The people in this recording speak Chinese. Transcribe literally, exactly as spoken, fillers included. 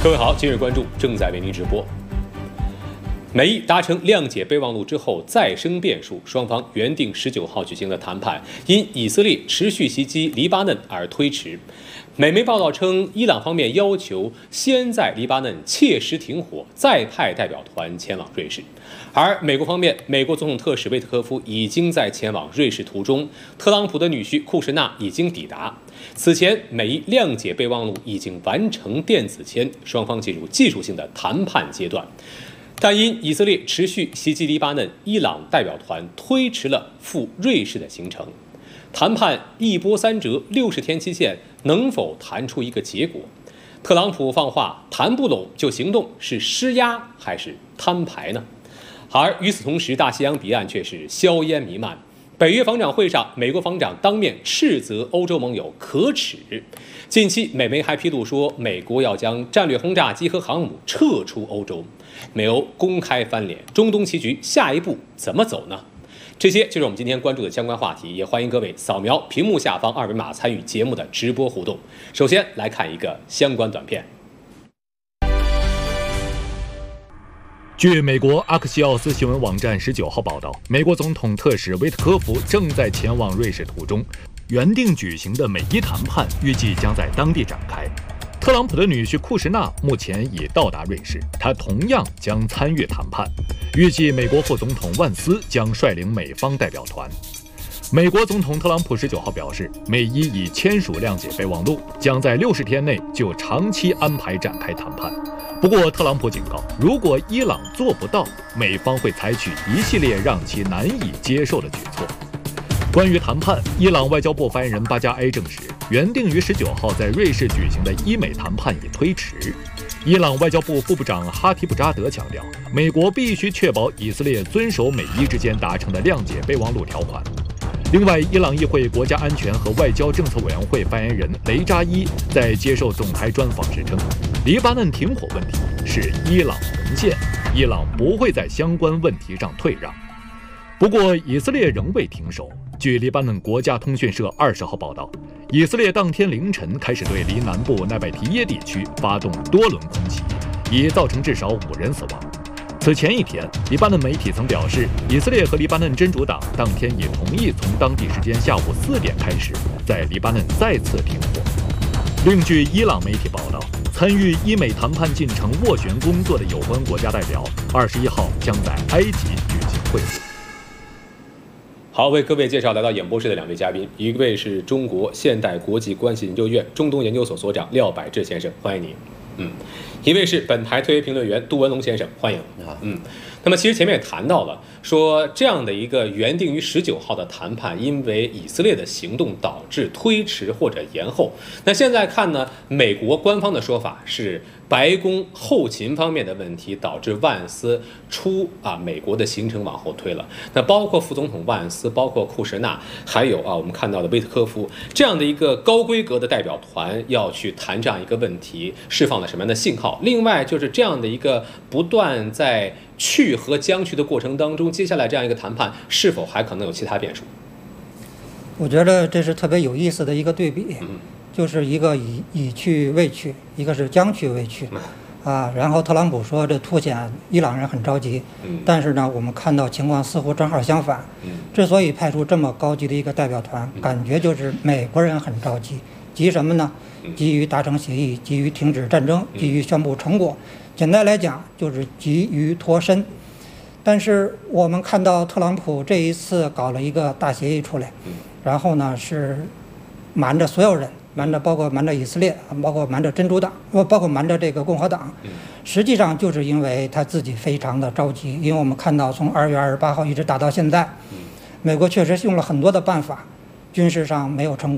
各位好，今日关注正在为您直播。美伊达成谅解备忘录之后，再生变数，双方原定十九号举行的谈判，因以色列持续袭击黎巴嫩而推迟。美媒报道称，伊朗方面要求先在黎巴嫩切实停火，再派代表团前往瑞士。而美国方面，美国总统特使维特科夫已经在前往瑞士途中，特朗普的女婿库什纳已经抵达。此前，美伊谅解备忘录已经完成电子签，双方进入技术性的谈判阶段。但因以色列持续袭击黎巴嫩，伊朗代表团推迟了赴瑞士的行程。谈判一波三折，六十天期限能否谈出一个结果？特朗普放话谈不拢就行动，是施压还是摊牌呢？而与此同时，大西洋彼岸却是硝烟弥漫。北约防长会上，美国防长当面斥责欧洲盟友可耻。近期，美媒还披露说，美国要将战略轰炸机和航母撤出欧洲。美欧公开翻脸，中东棋局下一步怎么走呢？这些就是我们今天关注的相关话题，也欢迎各位扫描屏幕下方二维码参与节目的直播互动。首先来看一个相关短片。 据美国阿克西奥斯新闻网站十九号报道，美国总统特使维特科夫正在前往瑞士途中，原定举行的美伊谈判预计将在当地展开。特朗普的女婿库什纳目前已到达瑞士，他同样将参与谈判。预计美国副总统万斯将率领美方代表团。美国总统特朗普十九号表示，美伊已签署谅解备忘录，将在六十天内就长期安排展开谈判。不过，特朗普警告，如果伊朗做不到，美方会采取一系列让其难以接受的举措。关于谈判，伊朗外交部发言人巴加埃证实，原定于十九号在瑞士举行的伊美谈判已推迟。伊朗外交部副部长哈提布扎德强调，美国必须确保以色列遵守美伊之间达成的谅解备忘录条款。另外，伊朗议会国家安全和外交政策委员会发言人雷扎伊在接受总台专访时称，黎巴嫩停火问题是伊朗红线，伊朗不会在相关问题上退让。不过，以色列仍未停手。据黎巴嫩国家通讯社二十号报道，以色列当天凌晨开始对黎南部奈拜提耶地区发动多轮空袭，已造成至少五人死亡。此前一天，黎巴嫩媒体曾表示，以色列和黎巴嫩真主党当天已同意从当地时间下午四点开始，在黎巴嫩再次停火。另据伊朗媒体报道，参与伊美谈判进程斡旋工作的有关国家代表，二十一号将在埃及举行会晤。 好，为各位介绍来到演播室的两位嘉宾，一位是中国现代国际关系研究院中东研究所所长廖百志先生，欢迎您。嗯，一位是本台特约评论员杜文龙先生，欢迎。啊，嗯，那么其实前面也谈到了，说这样的一个原定于十九号的谈判，因为以色列的行动导致推迟或者延后。那现在看呢，美国官方的说法是白宫后勤方面的问题导致万斯出啊美国的行程往后推了。那包括副总统万斯，包括库什纳，还有啊我们看到的维特科夫这样的一个高规格的代表团要去谈这样一个问题，释放了什么样的信号？另外就是这样的一个不断在去和将去的过程当中，接下来这样一个谈判是否还可能有其他变数？ 我觉得这是特别有意思的一个对比。 嗯， 就是一个已已去未去，一个是将去未去，啊，然后特朗普说这凸显伊朗人很着急， 嗯， 但是呢，我们看到情况似乎正好相反， 嗯， 之所以派出这么高级的一个代表团， 嗯， 感觉就是美国人很着急，急什么呢？急于达成协议，急于停止战争，急于宣布成果，简单来讲就是急于脱身。但是我们看到特朗普这一次搞了一个大协议出来，然后呢是瞒着所有人。瞒着包括瞒着以色列，包括瞒着真主党，包括瞒着这个共和党，实际上就是因为他自己非常的着急。因为我们看到从二月二十八号一直打到现在，美国确实用了很多的办法，军事上没有成功。